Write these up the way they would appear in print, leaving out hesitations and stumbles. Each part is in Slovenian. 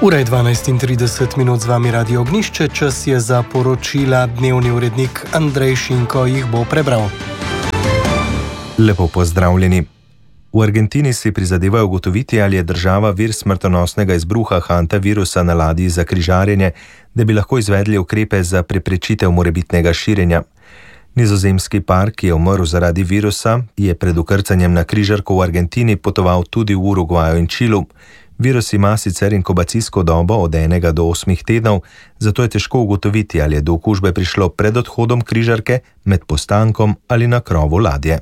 Ura je 12:30, z vami Radio Ognišče, čas je za poročila, dnevni urednik Andrej Šinko jih bo prebral. Lepo pozdravljeni. V Argentini si prizadevajo ugotoviti, ali je država vir smrtonosnega izbruha hantavirusa na ladji za križarjenje, da bi lahko izvedli ukrepe za preprečitev morebitnega širjenja. Nizozemski par, ki je umrl zaradi virusa, je pred ukrcanjem na križarko v Argentini potoval tudi v Urugvaju in Čilu. Virus ima sicer inkubacijsko dobo od 1 do 8 tednov, zato je težko ugotoviti, ali je do okužbe prišlo pred odhodom križarke, med postankom ali na krovu ladje.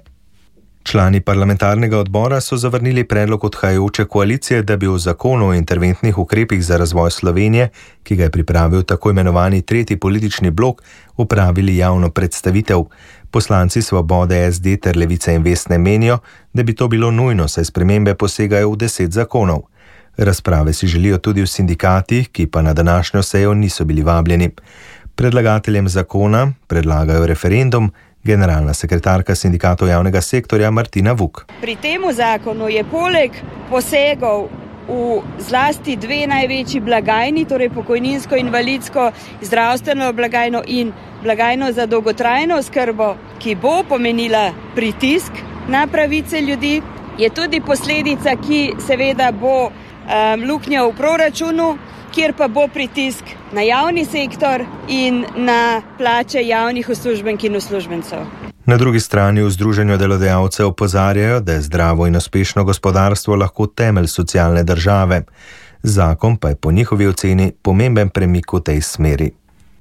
Člani parlamentarnega odbora so zavrnili predlog odhajajoče koalicije, da bi v zakonu o interventnih ukrepih za razvoj Slovenije, ki ga je pripravil tako imenovani tretji politični blok, opravili javno predstavitev. Poslanci Svobode, SD ter Levice in Vesne menijo, da bi to bilo nujno, saj spremembe posegajo v 10 zakonov. Razprave si želijo tudi v sindikatih, ki pa na današnjo sejo niso bili vabljeni. Predlagateljem zakona predlagajo referendum. Generalna sekretarka sindikatov javnega sektorja Martina Vuk. Pri temu zakonu je poleg posegov v zlasti dve največji blagajni, torej pokojninsko, invalidsko, zdravstveno blagajno in blagajno za dolgotrajno oskrbo, ki bo pomenila pritisk na pravice ljudi, je tudi posledica, ki seveda bo luknja v proračunu, kjer pa bo pritisk na javni sektor in na plače javnih uslužbenk in uslužbencev. Na drugi strani v Združenju delodajalcev opozarjajo, da je zdravo in uspešno gospodarstvo lahko temelj socialne države. Zakon pa je po njihovi oceni pomemben premik v tej smeri.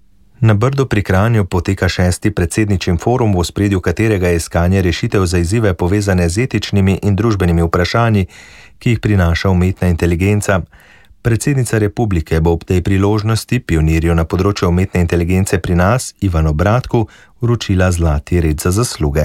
Na Brdu pri Kranju poteka 6. predsedničin forum, v ospredju katerega je iskanje rešitev za izzive povezane z etičnimi in družbenimi vprašanji, ki jih prinaša umetna inteligenca. Predsednica republike bo ob tej priložnosti pionirju na področju umetne inteligence pri nas, Ivanu Bratku, vročila zlati red za zasluge.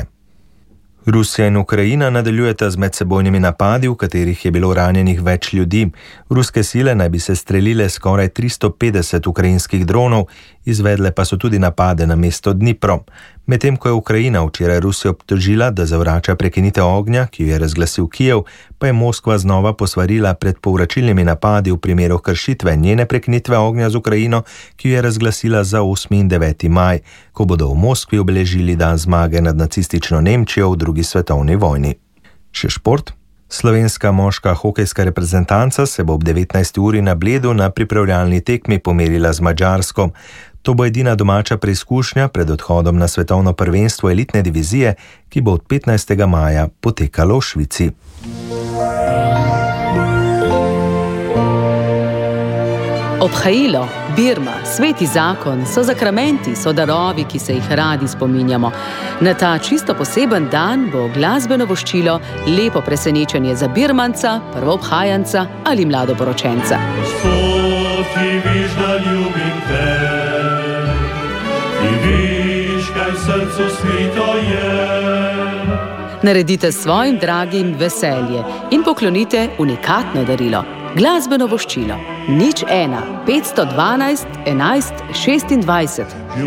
Rusija in Ukrajina nadaljujeta z medsebojnimi napadi, v katerih je bilo ranjenih več ljudi. Ruske sile naj bi se strelile skoraj 350 ukrajinskih dronov, izvedle pa so tudi napade na mesto Dnipro. Medtem ko je Ukrajina včeraj Rusijo obtožila, da zavrača prekinitev ognja, ki jo je razglasil Kijev, pa je Moskva znova posvarila pred povračilnimi napadi v primeru kršitve njene prekinitve ognja z Ukrajino, ki jo je razglasila za 8. in 9. maj, ko bodo v Moskvi obeležili dan zmage nad nacistično Nemčijo v 2. svetovni vojni. Še šport. Slovenska moška hokejska reprezentanca se bo ob 19. uri na Bledu na pripravljalni tekmi pomerila z Madžarsko. To bo edina domača preizkušnja pred odhodom na svetovno prvenstvo elitne divizije, ki bo od 15. maja potekalo v Švici. Obhajilo, birma, sveti zakon so zakramenti, so darovi, ki se jih radi spominjamo. Na ta čisto poseben dan bo glasbeno voščilo lepo presenečenje za birmanca, prvoobhajanca ali mladoporočenca. Gospod, ti viš, da ljubim te, ti viš, kaj v srcu skrito je. Naredite svojim dragim veselje in poklonite unikatno darilo. Glasbeno voščilo 01 512 11 26.